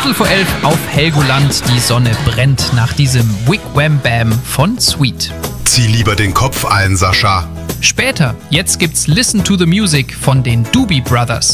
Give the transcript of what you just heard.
11:15 auf Helgoland. Die Sonne brennt nach diesem Wigwam Bam von Sweet. Zieh lieber den Kopf ein, Sascha. Später, jetzt gibt's Listen to the Music von den Doobie Brothers.